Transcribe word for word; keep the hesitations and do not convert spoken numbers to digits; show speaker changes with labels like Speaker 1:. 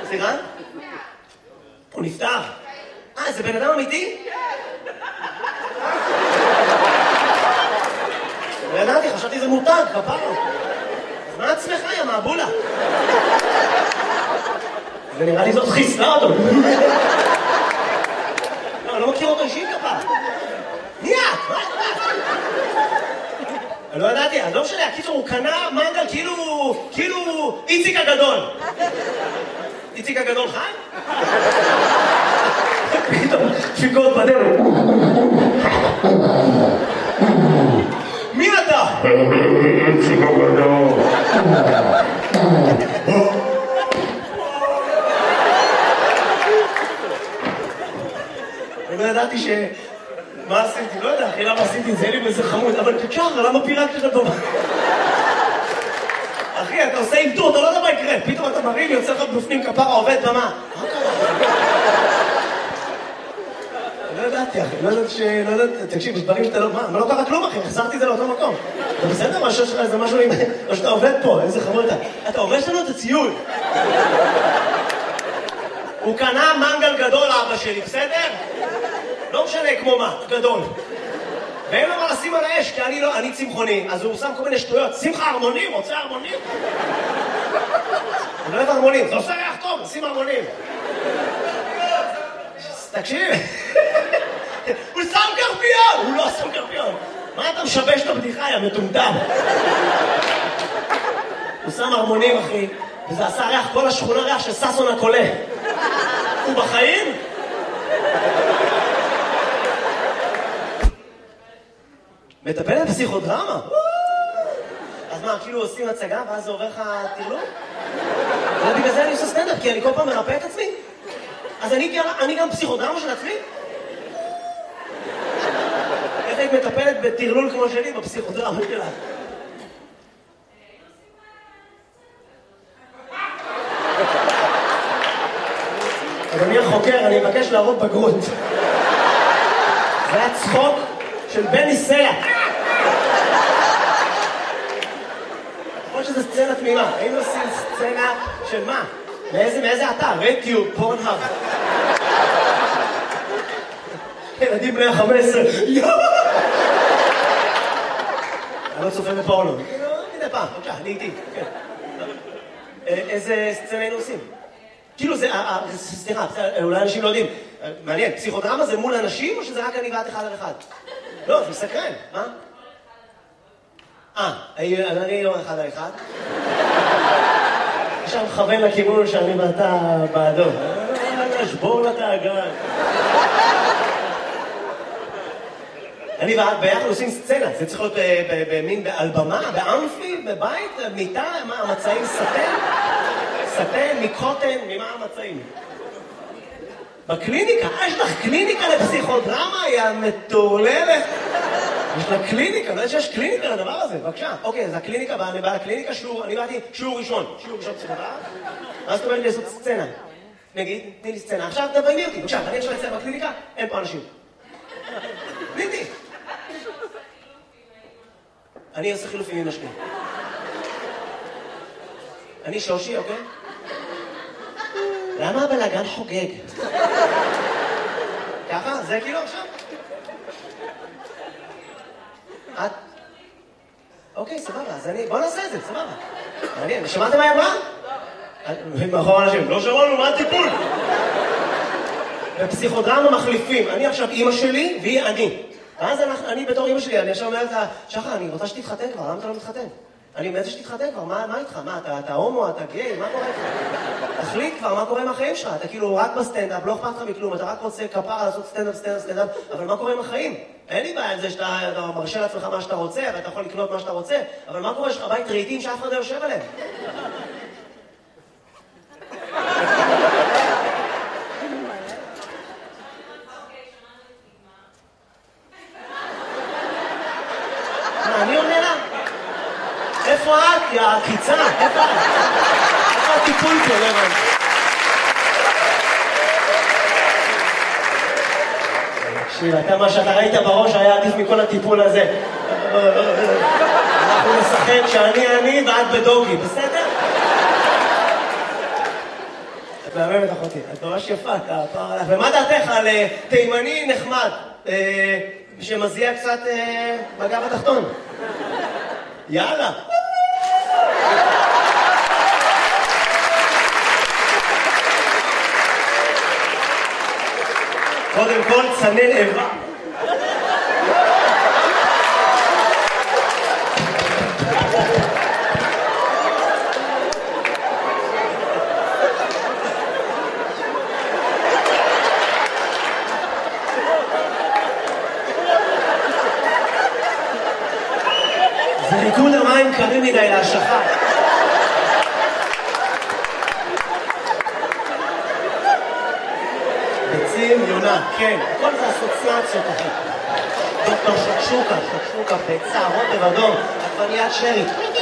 Speaker 1: סליחה? הוא נפטר. אה, זה בן אדם אמיתי? לא ידעתי, חשבתי זה מותג, כפרה. אז מה עצמך, יא מעבולה? ונראה לי זאת חיסלה אותו. לא, אני לא מכיר אותו אישית כפרה. מי את? מה את? אני לא ידעתי, אז לא משנה, הקיצור, הוא קנה מנגל כאילו, כאילו איציק הגדול. איציק הגדול חי? פתאום, דפיקות בדרך. מי אתה?
Speaker 2: איציק הגדול.
Speaker 1: אני לא ידעתי ש... מה עשיתי? לא יודע, אחי, למה עשיתי את זה? אין לי בזה חמוד, אבל תקשר, למה פירקת את הדומה? אחי, אתה עושה אינטור, אתה לא יודע מה יקרה. פתאום אתה מרים, יוצא לך בפנים כפרה, עובד במה. מה קרה? לא ידעתי, אחי, לא ידעתי ש... לא ידעתי, תקשיב, יש דברים שאתה לא... מה? מה לא קרה כלום, אחי? החזרתי את זה לאותו מקום. אתה בסדר? משהו שלך, זה משהו עם... או שאתה עובד פה, איזה חמוד אתה. אתה עובד לנו את הציוד. הוא קנה מנגל גדול, אבא שלי, בסדר? לא משנה כמו מה, גדול. ואין לו מה לשים על האש, כי אני לא, אני צמחוני, אז הוא שם כל מיני שטויות. שמחה הרמונים, רוצה הרמונים? אני לא אוהב הרמונים, זה עושה ריח טוב, שים הרמונים. תקשיב, הוא שם קרפיון! הוא לא שם קרפיון. מה אתה משבש את הבדיחה, יא מטומטם? הוא שם הרמונים, אחי, וזה עשה ריח, כל השכונה ריח של ססון הקולה. הוא בחיים? מטפלת בפסיכודרמה? אז מה, כאילו עושים הצגה ואז זה עובר לך תרלום? ובגלל זה אני עושה סטנדאפ, כי אני כל פעם מרפא את עצמי? אז אני גם פסיכודרמה של עצמי? איך היית מטפלת בתרלול כמו שלי בפסיכודרמה שלה? אדוני החוקר, אני מבקש להראות בגרות. זה היה צחוק של בני סלע. כמו שזה סצנה תמימה. היינו עושים סצנה של מה? מאיזה, מאיזה אתר? רדיו, פורנהאב. ילדים בני ה-חמש עשרה. יואו! אני לא צופה בפורנו. מדי פעם, בבקשה, אני איתי. איזה סצנה היינו עושים? כאילו זה, סליחה, אולי אנשים לא יודעים. מעניין, פסיכודרמה זה מול אנשים או שזה רק אני ואת אחד על אחד? לא, זה מסקרן, מה? אה, אני לא אחד על אחד. עכשיו מכוון לכיוון שאני ואתה בעדו. שבור לה את האגרן. אני ואת ביחד עושים סצנה, זה צריך להיות במין, על במה, באמפי, בבית, מיטה, מה, המצעים סטן? סטן, מקוטן, ממה המצעים? בקליניקה, אה, יש לך קליניקה לפסיכודרמה, היא המטורללת. יש לה קליניקה, לא יודע שיש קליניקה לדבר הזה, בבקשה. אוקיי, אז הקליניקה, אני באה לקליניקה, שיעור, אני באתי שיעור ראשון, שיעור ראשון פסיכודרמה. אז זאת אומרת לי לעשות סצנה. נגיד, תני לי סצנה. עכשיו תביימי אותי, בבקשה, אני עכשיו אצלם בקליניקה, אין פה אנשים. תני. אני עושה חילופים עם השני. אני שושי, אוקיי? למה הבלגן חוגג? ככה? זה כאילו עכשיו? את? אוקיי, סבבה, אז אני... בוא נעשה את זה, סבבה. מעניין, שמעתם מה היא אמרה? לא. מאחור אנשים, לא שמענו, מה הטיפול? בפסיכודרמה מחליפים. אני עכשיו אימא שלי והיא אני. ואז אני בתור אימא שלי, אני עכשיו אומרת לה, שחר, אני רוצה שתתחתן כבר, למה אתה לא מתחתן? אני אומרת שתתחתן כבר, מה איתך? מה, אתה הומו, אתה גיי, מה קורה איתך? תחליט כבר, מה קורה עם החיים שלך? אתה כאילו רק בסטנדאפ, לא אכפת לך מכלום, אתה רק רוצה כפרה לעשות סטנדאפ, סטנדאפ, סטנדאפ, אבל מה קורה עם החיים? אין לי בעיה עם זה שאתה מרשה לעצמך מה שאתה רוצה, ואתה יכול לקנות מה שאתה רוצה, אבל מה קורה? יש לך בית רהיטים שאף אחד לא יושב עליהם? אני עונה לה? איפה את, יא עקיצה? איפה את? איפה הטיפול פה, לבן? תקשיב, אתה מה שאתה ראית בראש היה עדיף מכל הטיפול הזה. אנחנו נשחק שאני אני ואת בדוגי, בסדר? את מהממת אחותי, את ממש יפה, כפרה עליך. ומה דעתך על תימני נחמד, שמזיע קצת בגב התחתון? יאללה. קודם כל, צנן איבה. זה ריקוד המים קרים מדי להשלכה. ביצים, יונה, כן, הכל זה אסוציאציות, אחי. דוקטור שקשוקה, שקשוקה, ביצה, רוטב אדום, עגבניית שרי.